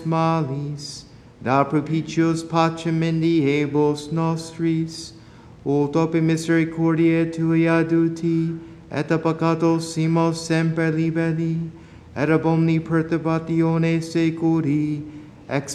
malis, da propitios pacem in diebus nostris, ut ope misericordiae Tui aduti, et a peccatos simos semper liberi, et ab omni perturbatione seculi, ex